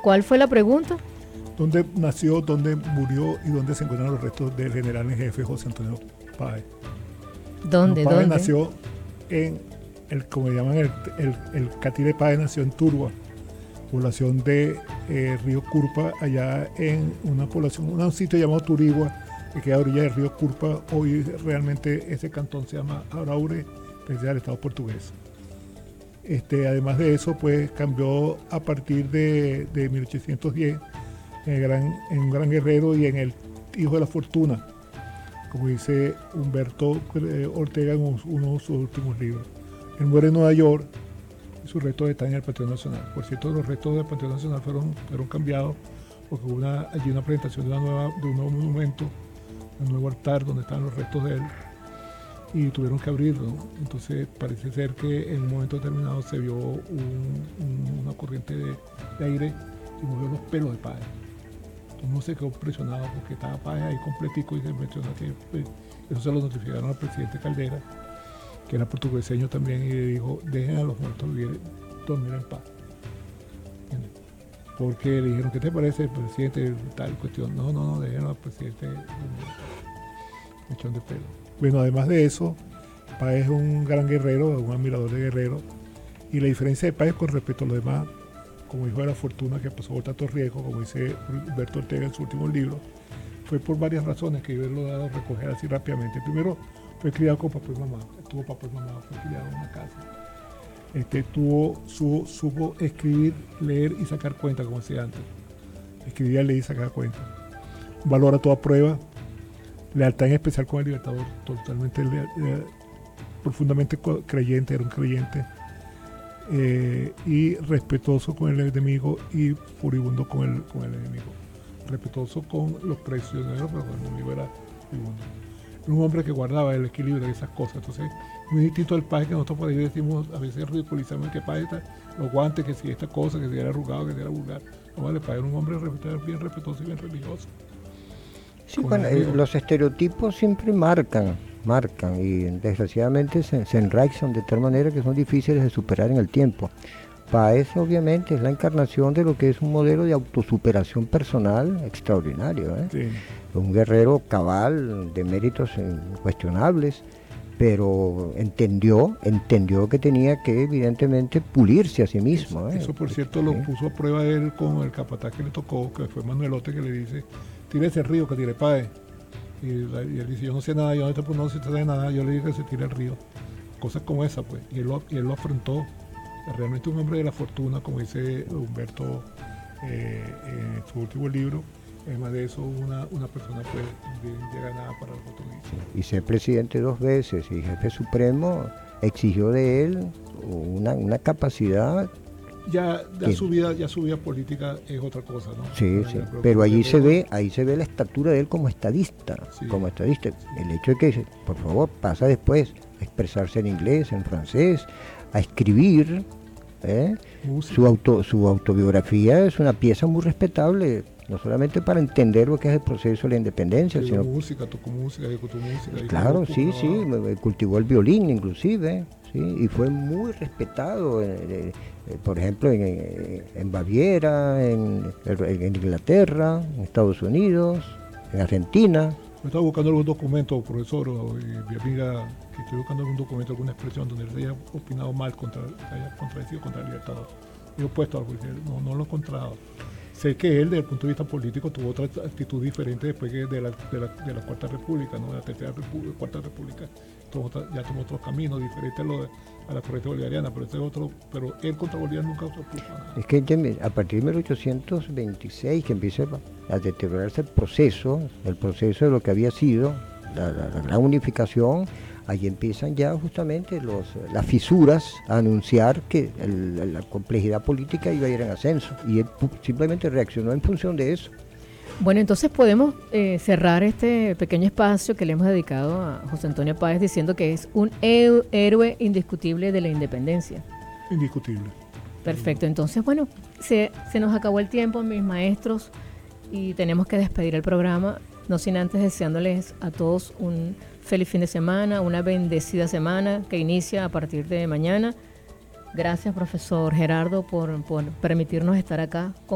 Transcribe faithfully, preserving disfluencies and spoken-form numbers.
¿Cuál fue la pregunta? ¿Dónde nació, dónde murió y dónde se encuentran los restos del general en jefe José Antonio Páez? ¿Dónde? Páez ¿Dónde? nació en, el, como llaman, el, el, el Catire Páez nació en Turba, población de eh, Río Curpa, allá en una población, un sitio llamado Turigua, que queda a orilla del río Curpa. Hoy realmente ese cantón se llama Araure, pertenece al Estado portugués. Este, además de eso, pues cambió a partir de, de mil ochocientos diez en, el gran, en un gran guerrero y en el Hijo de la Fortuna, como dice Humberto eh, Ortega en uno de sus últimos libros. Él muere en Nueva York y sus restos están en el Panteón Nacional. Por cierto, los restos del Panteón Nacional fueron, fueron cambiados porque hubo una, allí una presentación de, una nueva, de un nuevo monumento, un nuevo altar donde están los restos de él, y tuvieron que abrirlo. Entonces parece ser que en un momento determinado se vio un, un, una corriente de, de aire y movió los pelos de Páez. Entonces no se quedó impresionado porque estaba Páez ahí completico y se mencionó que pues, eso se lo notificaron al presidente Caldera, que era portugueseño también, y le dijo: dejen a los muertos vivir, dormir en paz. ¿Entiendes? Porque le dijeron: ¿qué te parece el presidente? Tal cuestión. No, no, no, dejen al presidente dormir en paz. Mechón de pelo. Bueno, además de eso, Páez es un gran guerrero, un admirador de guerreros, y la diferencia de Páez con respecto a los demás, como hijo de la fortuna que pasó por tantos riesgos, como dice Humberto Ortega en su último libro, fue por varias razones que yo lo he dado a recoger así rápidamente. Primero, fue criado con papá y mamá, tuvo papá y mamá, fue criado en una casa. Este, tuvo, su, supo escribir, leer y sacar cuenta, como decía antes. Escribía, leía y sacaba cuenta. Valora toda prueba. Lealtad en especial con el Libertador, totalmente leal, leal, profundamente creyente, era un creyente, eh, y respetuoso con el enemigo y furibundo con el, con el enemigo. Respetuoso con los prisioneros, pero con el enemigo era furibundo. Era un hombre que guardaba el equilibrio de esas cosas. Entonces, muy distinto al Páez que nosotros por ahí decimos, a veces ridiculizamos que Páez está, los guantes, que si esta cosa, que si era arrugado, que si era vulgar. No vale, Páez era un hombre bien respetuoso y bien religioso. Sí, bueno, eh, los estereotipos siempre marcan, marcan y desgraciadamente se, se enraizan de tal manera que son difíciles de superar en el tiempo. Páez obviamente es la encarnación de lo que es un modelo de autosuperación personal extraordinario, ¿eh? Sí. Un guerrero cabal, de méritos incuestionables, pero entendió, entendió que tenía que evidentemente pulirse a sí mismo. Eso, ¿eh? Eso por cierto, sí. Lo puso a prueba él con el capataz que le tocó, que fue Manuelote, que le dice: tire ese río que tire Páez. Y, la, y él dice: yo no sé nada, yo no, pues, no sé nada, yo le dije que se tire el río. Cosas como esa, pues. Y él lo, y él lo afrontó. Realmente un hombre de la fortuna, como dice Humberto eh, en su último libro. Además de eso, una, una persona pues bien de ganada para los portugueses. Y ser presidente dos veces y jefe supremo exigió de él una, una capacidad. Ya, ya, su vida, ya su vida política es otra cosa, ¿no? Sí, sí. Pero allí se ve, ahí se ve la estatura de él como estadista, sí, como estadista. Sí. El hecho de que, por favor, pasa después a expresarse en inglés, en francés, a escribir, ¿eh? Su auto, su autobiografía es una pieza muy respetable, no solamente para entender lo que es el proceso de la independencia, sí, sino música, tocó música, dijo tu música. Claro, sí, sí, cultivó el violín inclusive, sí, y fue muy respetado. Eh, eh, por ejemplo, en, en Baviera, en, en Inglaterra, en Estados Unidos, en Argentina. Yo estaba buscando algún documento, profesor, o mi amiga, que estoy buscando algún documento, alguna expresión donde él se haya opinado mal, contra, haya contradecido contra el Libertador. Yo he puesto algo, no, no lo he encontrado. Sé que él, desde el punto de vista político, tuvo otra actitud diferente después de la, de la, de la Cuarta República, ¿no? De la Tercera República, Cuarta República, tomó, ya tomó otros caminos diferentes a, lo de, a la corriente bolivariana, pero ese otro, pero él contra Bolívar nunca se opuso a nada. Es que a partir de mil ochocientos veintiséis que empieza a deteriorarse el proceso, el proceso de lo que había sido la, la, la gran unificación, allí empiezan ya justamente los, las fisuras a anunciar que el, la complejidad política iba a ir en ascenso, y él simplemente reaccionó en función de eso. Bueno, entonces podemos eh, cerrar este pequeño espacio que le hemos dedicado a José Antonio Páez diciendo que es un he- héroe indiscutible de la independencia. Indiscutible. Perfecto, entonces bueno, se, se nos acabó el tiempo, mis maestros, y tenemos que despedir el programa, no sin antes deseándoles a todos un feliz fin de semana, una bendecida semana que inicia a partir de mañana. Gracias, profesor Gerardo, por, por permitirnos estar acá con